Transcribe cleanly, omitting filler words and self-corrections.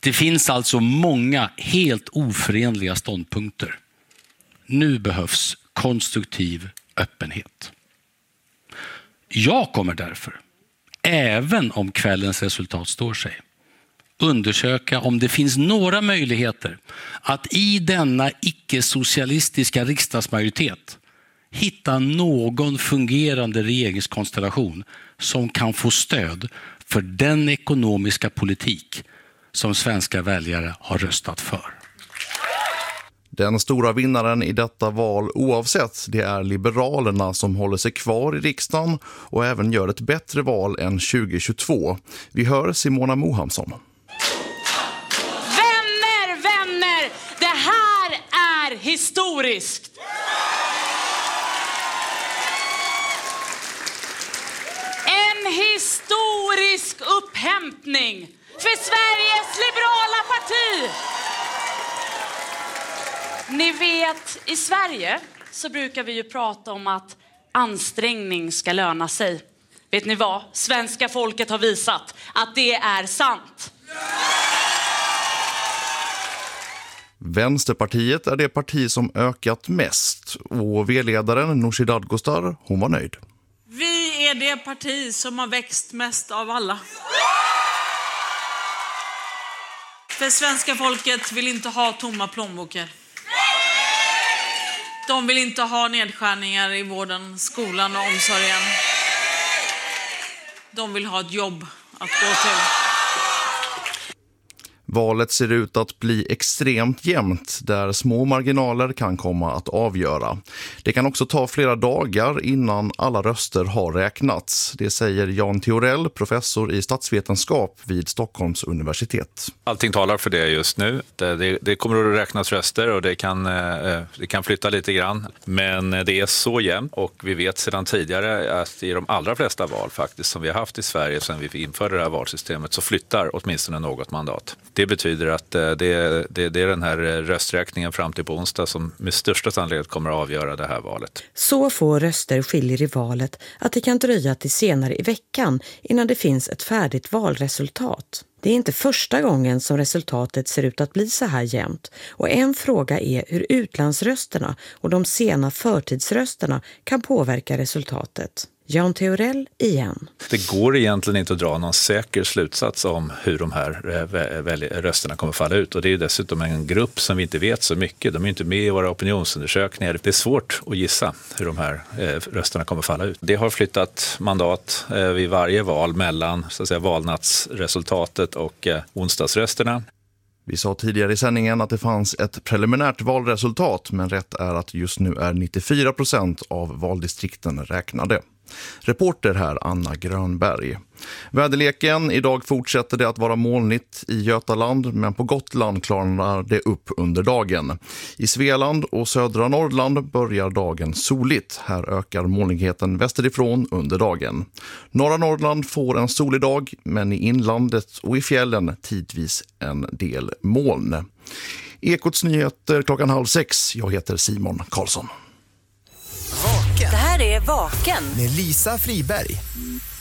Det finns alltså många helt oförenliga ståndpunkter. Nu behövs konstruktiv öppenhet. Jag kommer därför, även om kvällens resultat står sig, undersöka om det finns några möjligheter att i denna icke-socialistiska riksdagsmajoritet hitta någon fungerande regeringskonstellation som kan få stöd för den ekonomiska politik som svenska väljare har röstat för. Den stora vinnaren i detta val oavsett, det är Liberalerna som håller sig kvar i riksdagen och även gör ett bättre val än 2022. Vi hör Simona Mohamsson. Vänner, det här är historiskt. En historisk upphämtning för Sveriges liberala parti. Ni vet, i Sverige så brukar vi ju prata om att ansträngning ska löna sig. Vet ni vad? Svenska folket har visat att det är sant. Vänsterpartiet är det parti som ökat mest och V-ledaren Nooshi Dadgostar, hon var nöjd. Vi är det parti som har växt mest av alla. För svenska folket vill inte ha tomma plånböcker. De vill inte ha nedskärningar i vården, skolan och omsorgen. De vill ha ett jobb att gå till. Valet ser ut att bli extremt jämnt där små marginaler kan komma att avgöra. Det kan också ta flera dagar innan alla röster har räknats. Det säger Jan Theorell, professor i statsvetenskap vid Stockholms universitet. Allting talar för det just nu. Det kommer att räknas röster och det kan flytta lite grann. Men det är så jämnt och vi vet sedan tidigare att i de allra flesta val faktiskt som vi har haft i Sverige sedan vi införde det här valsystemet så flyttar åtminstone något mandat. Det betyder att det är den här rösträkningen fram till på onsdag som med största sannolikhet kommer att avgöra det här valet. Så få röster skiljer i valet att det kan dröja till senare i veckan innan det finns ett färdigt valresultat. Det är inte första gången som resultatet ser ut att bli så här jämnt och en fråga är hur utlandsrösterna och de sena förtidsrösterna kan påverka resultatet. Jan Theorell igen. Det går egentligen inte att dra någon säker slutsats om hur de här rösterna kommer falla ut. Och det är dessutom en grupp som vi inte vet så mycket. De är inte med i våra opinionsundersökningar. Det är svårt att gissa hur de här rösterna kommer falla ut. Det har flyttat mandat vid varje val mellan så att säga, valnattsresultatet och onsdagsrösterna. Vi sa tidigare i sändningen att det fanns ett preliminärt valresultat, men rätt är att just nu är 94% av valdistrikten räknade. Reporter här Anna Grönberg. Väderleken, idag fortsätter det att vara molnigt i Götaland, men på Gotland klarnar det upp under dagen. I Svealand och södra Norrland börjar dagen soligt. Här ökar molnigheten västerifrån under dagen. Norra Norrland får en solig dag, men i inlandet och i fjällen tidvis en del moln. Ekots nyheter 5:30. Jag heter Simon Karlsson. Vaken. Det här är Vaken med Lisa Friberg.